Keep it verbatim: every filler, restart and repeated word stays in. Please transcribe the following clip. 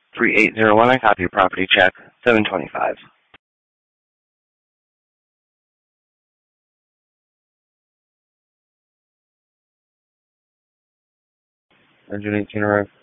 three eight zero one, I copy your property check, seven twenty-five. one eighteen arrived.